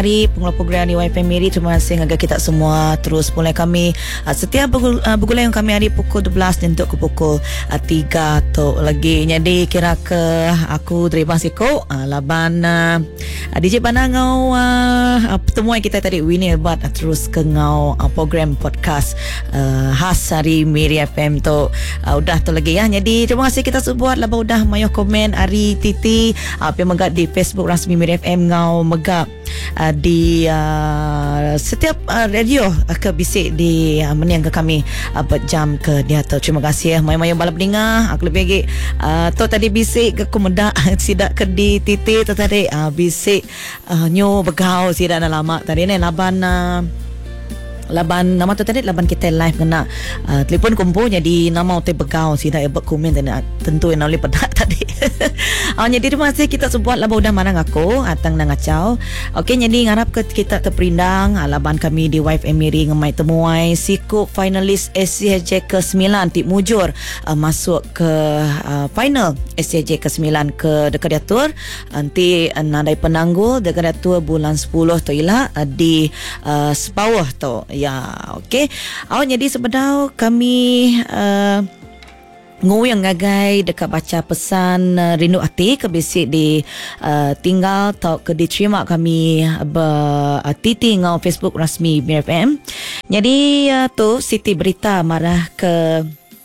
Hari pengelola program di YFM Miri, terima kasih agar kita semua terus mulai kami setiap bergulai yang kami hari pukul 12 dan untuk ke pukul 3 tu lagi. Jadi kira ke aku terima kasih ko laban DJ Bana ngau pertemuan kita tadi Winnie buat terus ke ngau program podcast khas hari Miri FM tu udah tu lagi ya. Jadi terima kasih kita buat laba udah mayo komen hari titi apa megap di Facebook rasmi Miri FM ngau megap di setiap radio ke bisik di meniang ke kami berjam ke dia tu. Terima kasih mayu-mayu balap dengar aku lebih lagi tu tadi bisik ke kemedak sidak ke di titik tu tadi bisik nyo begau sidak dah lama tadi ni laban nama tu tadi laban kita live kena telefon kumpul jadi nama hotel begau sida ebak komen tentu yang oleh pedak tadi. Jadi terima kasih kita sebuat laba udah mana aku atang nang acau. Okey jadi ngarap ke kita terperindang laban kami di YFM Miri ngemai temuai siku finalis SCJ ke-9 Tip Mujur masuk ke final SCJ ke-9 ke dekat diatur nanti nadai penanggul dekat diatur bulan 10 tu ialah di Sepawah tu ya. Okey. Jadi sebenarnya kami ngoyang ngagai dekat baca pesan rindu hati ke bisik di tinggal atau ke diterima kami titi ngau Facebook rasmi BFM. Jadi tu Siti berita marah ke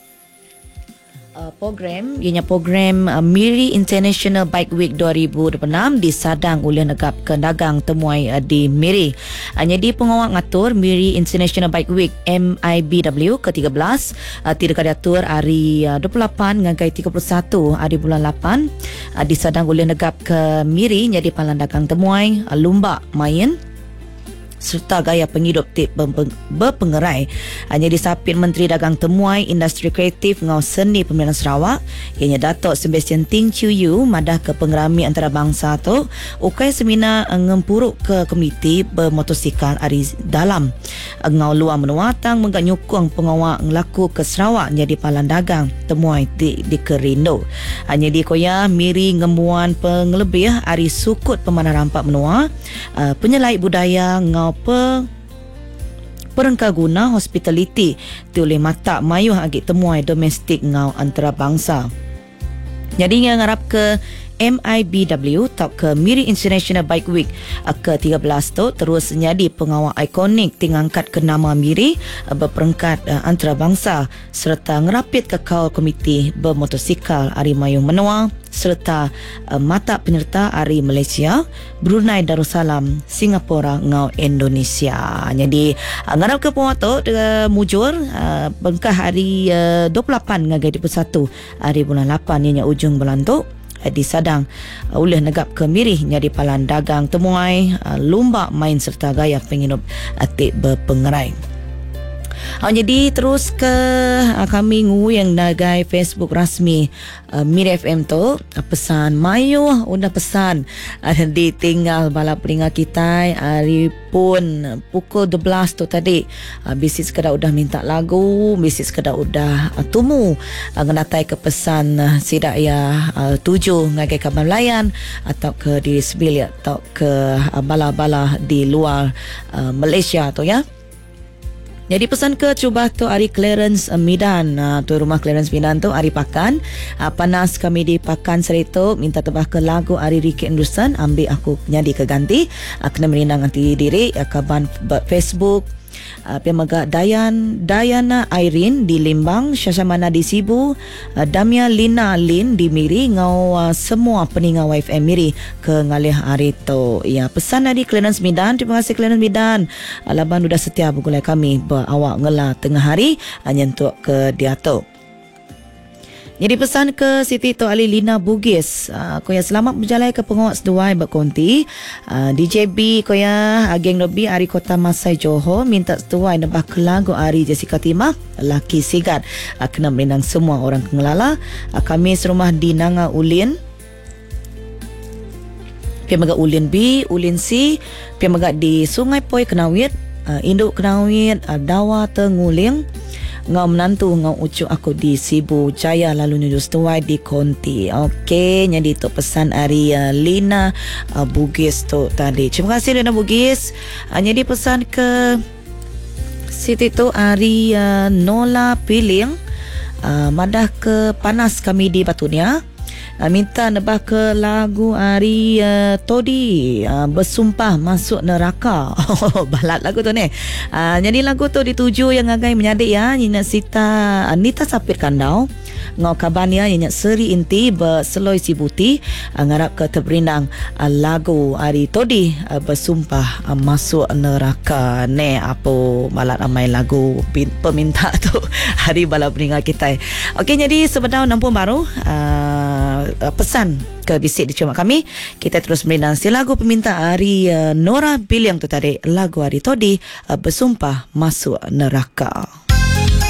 program Miri International Bike Week 2026 disadang oleh negap ke dagang temuai di Miri. Jadi pengawal ngatur Miri International Bike Week MIBW ke-13 tidak diatur hari 28 ngagai 31 hari bulan 8 disadang oleh negap ke Miri jadi palan dagang temuai lumba main serta gaya penghidup tip berpengerai. Hanya disapit Menteri Dagang Temuai Industri Kreatif ngau Seni Pemilihan Sarawak ianya Datuk Sebastian Ting Chiu Yu madah ke pengerami antarabangsa tu ukai seminar ngempuruk ke komiti bermotosikal hari dalam ngau luar menua tang menggak nyukung pengawak ngelaku ke Sarawak jadi palan dagang temuai di Kerindo. Hanya di koya Miri ngembuan pengelebih hari sukut pemanah rampak menua penyelait budaya ngau perengka guna hospitality oleh mata mayu agak temuai domestik ngau antarabangsa. Jadi yang ngarap ke MIBW atau ke Miri International Bike Week ke-13 tu terus jadi pengawal ikonik tingangkat ke nama Miri berperengkat antarabangsa serta ngerapit ke kaul komiti bermotosikal hari Mayung Menua serta mata penyerta hari Malaysia, Brunei Darussalam, Singapura ngau Indonesia. Jadi ngarap ke puak tu mujur bengkah hari 28 ngagai 21 hari bulan 8 ianya ujung bulan tu disadang oleh negap ke Miri jadi palan dagang temuai lumba main serta gaya penghidup atik berpengerai. Jadi terus ke kami nguyang nagai Facebook rasmi Miri FM tu pesan mayu udah pesan ditinggal balap peringah kita hari pun pukul 12 tu tadi bisik sekadar udah minta lagu bisik sekadar udah tumu ngenatai ke pesan sidak ya 7 ngagai kabar layan atau ke diri sebilik atau ke bala-bala di luar Malaysia tu ya. Jadi pesan ke cuba tu hari Clarence Midan tu rumah Clarence Midan tu hari pakan panas kami di pakan seritu minta tebah ke lagu hari Ricky Anderson ambil aku nyadi ke ganti kena merindang anti diri kaban Facebook Pemaga Dayana Irene di Limbang, Syashamana di Sibu, Damia Lina Lin di Miri ngau semua peninggal YFM Miri ke ngalih hari tu. Ya, pesan dari Clarence Midan. Terima kasih Clarence Midan. Laban sudah setia bergulai kami berawak ngela tengah hari nyentuk ke dia tu. Jadi pesan ke Siti Tok Ali Lina Bugis, koya selamat berjalan ke pengawak seduai berkonti. DJB koya geng Nobi Ari Kota Masai Johor minta seduai nebah ke lagu Ari Jessica Timah laki sigat kena merindang semua orang kengelala. Kami serumah di Nanga Ulin, Piamaga Ulin B, Ulin C, Piamaga di Sungai Poi Kenawit, Induk Kenawit, Dawa Tenguling, ngau menantu ngau ucuk aku di Sibu Jaya lalu nyujus tuai di Konti. Okey, jadi tu pesan hari Lina Bugis tu tadi. Terima kasih Lina Bugis. Jadi pesan ke Siti tu hari Nola Piling, madah ke panas kami di Batunia. Minta nebah ke lagu Ari Todi, bersumpah masuk neraka. Balat lagu tu ni. Jadi lagu tu dituju yang agai menyadik ya, Nina Sita Nita Sapir Kandau ngau kabania yang seri inti berseloi sibuti ngarap ke terberindang lagu Ari Todi, bersumpah masuk neraka. Ne apa balat amai lagu peminta tu hari bala beringat kita. Okey, jadi sebentar nampun baru pesan ke bisik di cuma kami. Kita terus berindang si lagu peminta hari Nora Biliang tu tadi, lagu Ari Todi, bersumpah masuk neraka.